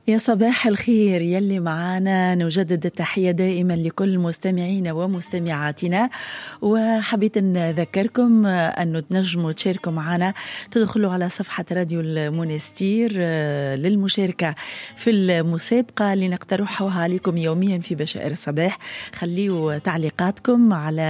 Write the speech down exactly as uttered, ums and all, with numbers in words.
يا صباح الخير يلي معانا، نجدد التحية دائما لكل مستمعينا ومستمعاتنا، وحبيت نذكركم أنه تنجموا تشاركوا معنا، تدخلوا على صفحة راديو المونستير للمشاركة في المسابقة اللي نقترحها لكم يوميا في بشائر الصباح. خليوا تعليقاتكم على